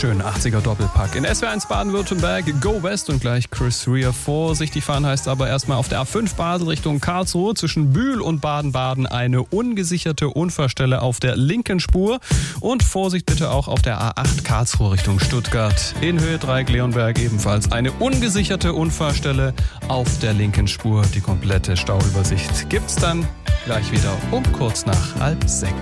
schönen 80er Doppelpack. In SWR1 Baden-Württemberg, Go West und gleich Chris Rea. Vorsichtig fahren heißt aber erstmal auf der A5 Basel Richtung Karlsruhe zwischen Bühl und Baden-Baden eine ungesicherte Unfallstelle auf der linken Spur. Und Vorsicht bitte auch auf der A8 Karlsruhe Richtung Stuttgart. In Höhe Dreieck-Leonberg ebenfalls eine ungesicherte Unfallstelle auf der linken Spur. Die komplette Stauübersicht gibt's dann gleich wieder um kurz nach 5:30.